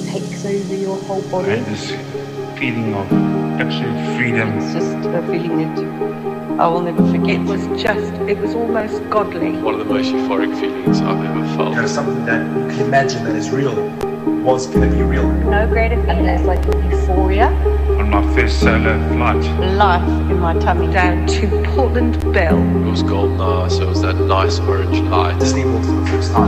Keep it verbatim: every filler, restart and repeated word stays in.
takes over your whole body. I had this feeling of absolute freedom. It's just a feeling that I will never forget. It was just, it was almost godly. One of the most euphoric feelings I've ever felt. There's something that you can imagine that is real was going to be real. No greater feeling. It's like euphoria. On my first solo flight. Life in my tummy. Down to Portland Bill. It was golden hour, so it was that nice orange light. Disney World for the first time.